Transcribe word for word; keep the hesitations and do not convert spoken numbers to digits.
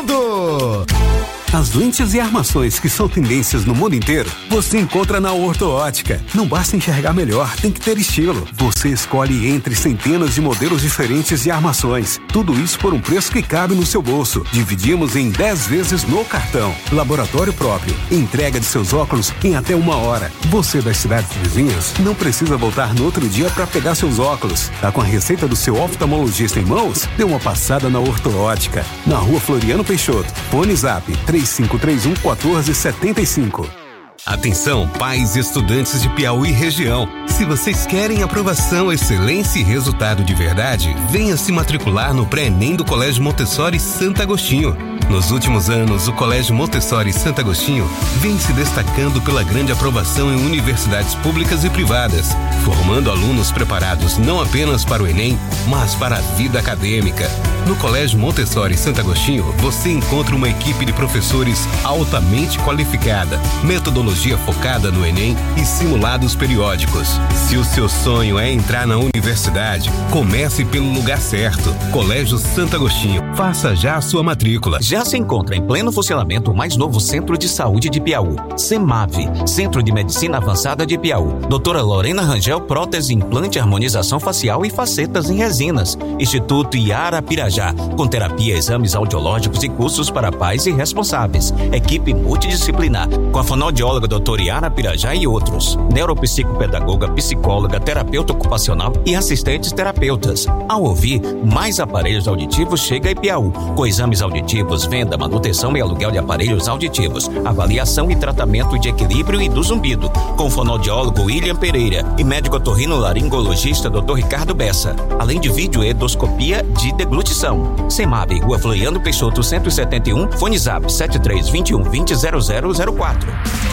mundo! As lentes e armações que são tendências no mundo inteiro, você encontra na Orto Ótica. Não basta enxergar melhor, tem que ter estilo. Você escolhe entre centenas de modelos diferentes de armações. Tudo isso por um preço que cabe no seu bolso. Dividimos em dez vezes no cartão. Laboratório próprio. Entrega de seus óculos em até uma hora. Você das cidades vizinhas não precisa voltar no outro dia para pegar seus óculos. Tá com a receita do seu oftalmologista em mãos? Dê uma passada na Orto Ótica. Na rua Floriano Peixoto. Fone Zap três cinco três um, quatro sete cinco. Atenção, pais e estudantes de Piauí e região. Se vocês querem aprovação, excelência e resultado de verdade, venha se matricular no pré-ENEM do Colégio Montessori Santo Agostinho. Nos últimos anos, o Colégio Montessori Santo Agostinho vem se destacando pela grande aprovação em universidades públicas e privadas, formando alunos preparados não apenas para o Enem, mas para a vida acadêmica. No Colégio Montessori Santo Agostinho, você encontra uma equipe de professores altamente qualificada, metodologia focada no Enem e simulados periódicos. Se o seu sonho é entrar na universidade, comece pelo lugar certo. Colégio Santo Agostinho. Faça já a sua matrícula. Já se encontra em pleno funcionamento o mais novo Centro de Saúde de Piauí, CEMAV, Centro de Medicina Avançada de Piauí. Doutora Lorena Rangel, prótese, implante, harmonização facial e facetas em resinas. Instituto Iara Pirajá, com terapia, exames audiológicos e cursos para pais e responsáveis. Equipe multidisciplinar, com a fonoaudióloga doutora Iara Pirajá e outros. Neuropsicopedagoga, psicóloga, terapeuta ocupacional e assistentes terapeutas. Ao ouvir, mais aparelhos auditivos chega em Piauí, com exames auditivos, venda, manutenção e aluguel de aparelhos auditivos, avaliação e tratamento de equilíbrio e do zumbido, com fonoaudiólogo William Pereira e médico otorrinolaringologista doutor Ricardo Bessa, além de vídeo endoscopia de deglutição. CEMAV, Rua Floriano Peixoto cento e setenta e um, Fone Zap sete três dois um, dois zero zero zero quatro.